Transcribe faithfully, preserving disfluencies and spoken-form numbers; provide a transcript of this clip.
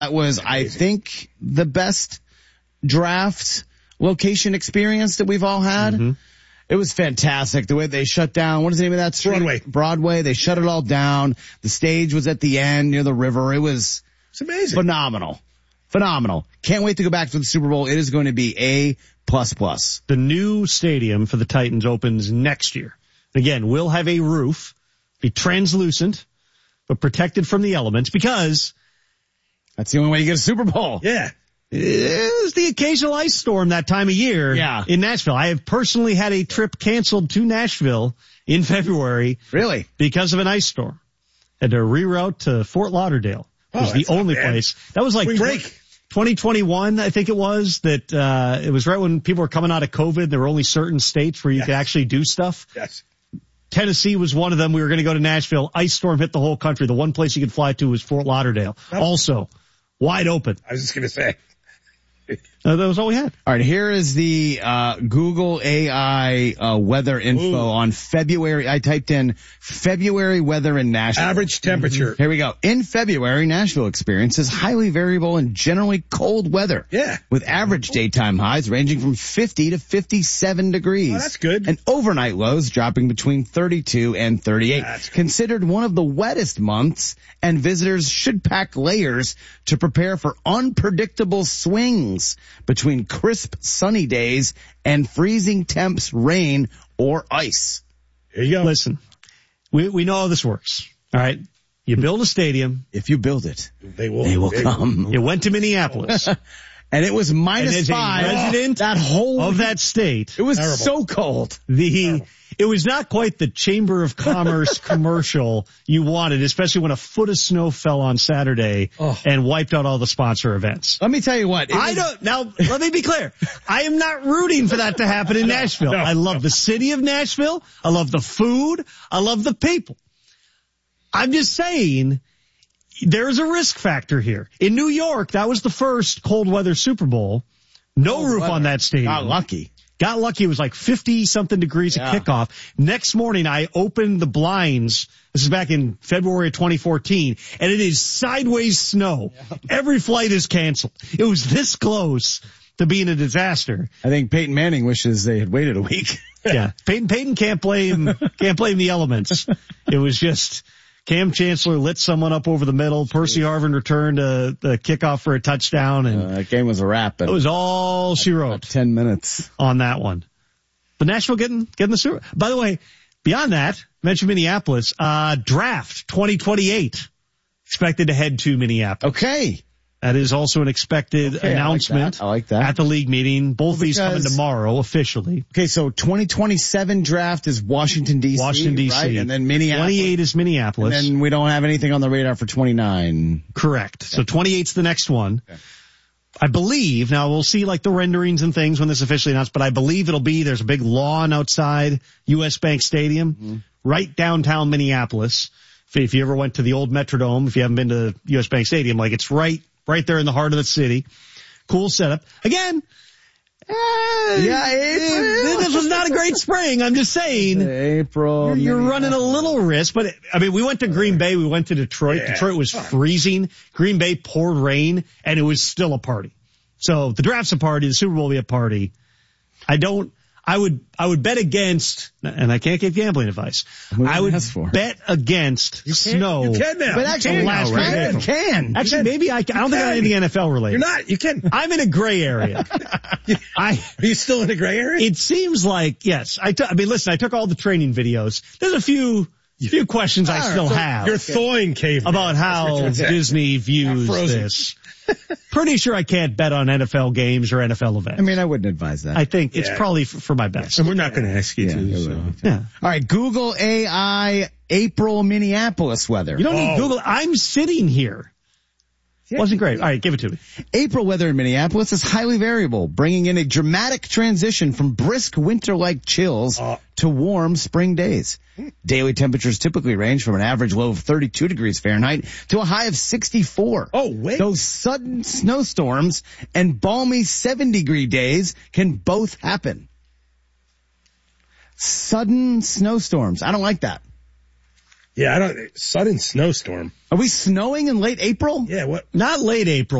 That was, I think, the best draft location experience that we've all had. Mm-hmm. It was fantastic. The way they shut down, what is the name of that street? Broadway. Broadway. They shut it all down. The stage was at the end near the river. It was it's amazing. Phenomenal. Phenomenal. Can't wait to go back to the Super Bowl. It is going to be A plus plus. The new stadium for the Titans opens next year. Again, we'll have a roof, be translucent, but protected from the elements because that's the only way you get a Super Bowl. Yeah. There's the occasional ice storm that time of year yeah. in Nashville. I have personally had a trip canceled to Nashville in February. Really? Because of an ice storm. Had to reroute to Fort Lauderdale. It was oh, the only place. That was like Spring break. twenty twenty-one, I think it was, that uh it was right when people were coming out of COVID. There were only certain states where you yes. could actually do stuff. Yes. Tennessee was one of them. We were going to go to Nashville. Ice storm hit the whole country. The one place you could fly to was Fort Lauderdale. Oh. Also, wide open. I was just going to say. Uh, that was all we had. All right, here is the uh Google A I uh weather info Ooh. on February. I typed in February weather in Nashville. Average temperature. Here we go. In February, Nashville experiences highly variable and generally cold weather. Yeah. With average daytime highs ranging from fifty to fifty-seven degrees. Oh, that's good. And overnight lows dropping between thirty-two and thirty-eight. That's good. Considered one of the wettest months, and visitors should pack layers to prepare for unpredictable swings between crisp sunny days and freezing temps, rain, or ice. Here you go. Listen, we we know how this works. All right. You build a stadium. If you build it, they will, they will they come. You went to Minneapolis. And it was minus and as five. A resident that whole of that state. It was Terrible. so cold. The Terrible. It was not quite the Chamber of Commerce commercial you wanted, especially when a foot of snow fell on Saturday oh. and wiped out all the sponsor events. Let me tell you what. I was, don't, now, let me be clear. I am not rooting for that to happen in Nashville. no, I love no. the city of Nashville. I love the food. I love the people. I'm just saying there is a risk factor here. In New York, that was the first cold weather Super Bowl. No cold roof weather. on that stadium. Got lucky. Got lucky. It was like fifty something degrees yeah. at kickoff. Next morning, I opened the blinds. This is back in February of twenty fourteen, and it is sideways snow. Yeah. Every flight is canceled. It was this close to being a disaster. I think Peyton Manning wishes they had waited a week. Yeah. Peyton, Peyton can't blame, can't blame the elements. It was just Cam Chancellor lit someone up over the middle. Percy Harvin returned a, a kickoff for a touchdown, and uh, that game was a wrap. It was all she wrote. Ten minutes on that one. But Nashville getting getting the Super. By the way, beyond that, mention Minneapolis. Uh, draft twenty twenty-eight expected to head to Minneapolis. Okay. That is also an expected okay, announcement I like that. I like that. at the league meeting. Both well, these coming tomorrow officially. Okay, so twenty twenty-seven draft is Washington, D C. Washington, D C. Right? And then Minneapolis. twenty-eight is Minneapolis. And then we don't have anything on the radar for twenty-nine. Correct. Okay. So twenty-eight's the next one. Okay. I believe, now we'll see like the renderings and things when this is officially announced, but I believe it'll be, there's a big lawn outside U S Bank Stadium, mm-hmm. right downtown Minneapolis. If, if you ever went to the old Metrodome, if you haven't been to U S Bank Stadium, like it's right Right there in the heart of the city. Cool setup. Again, uh, yeah, April. This was not a great spring. I'm just saying. April. You're, you're running a little risk, but I mean, we went to Green Bay. We went to Detroit. Yeah. Detroit was freezing. Green Bay poured rain, and it was still a party. So the draft's a party. The Super Bowl will be a party. I don't. I would, I would bet against, and I can't give gambling advice. I would bet against you snow. You can now. But actually, last now, right? You can. Actually, you can. maybe I, I don't you think I'm anything N F L related. You're not. You can. I'm in a gray area. I. Are you still in a gray area? It seems like, yes. I, t- I mean, listen, I took all the training videos. There's a few, few questions I still so have. You're thawing caveman. About how Disney views this. Pretty sure I can't bet on N F L games or N F L events. I mean, I wouldn't advise that. I think it's yeah. probably for, for my best. And we're not going to ask you yeah, to. So. Yeah. All right, Google A I April Minneapolis weather. You don't oh. need Google. I'm sitting here. Yeah. Wasn't great. All right, give it to me. April weather in Minneapolis is highly variable, bringing in a dramatic transition from brisk winter-like chills uh. to warm spring days. Daily temperatures typically range from an average low of thirty-two degrees Fahrenheit to a high of sixty-four. Oh, wait. Those sudden snowstorms and balmy seventy-degree days can both happen. Sudden snowstorms. I don't like that. Yeah, I don't, sudden snowstorm. Are we snowing in late April? Yeah, what? Not late April.